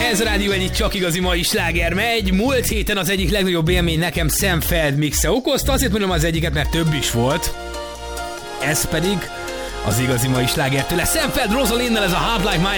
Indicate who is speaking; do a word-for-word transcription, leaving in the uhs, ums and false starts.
Speaker 1: Ez a rádió egyik csak igazi mai sláger megy. Múlt héten az egyik legnagyobb élmény nekem Sam Feld mixe okozta, azért mondom az egyiket, mert több is volt. Ez pedig az igazi mai sláger tőle. Sam Feld Rosalinnel, ez a Hard Like Mine.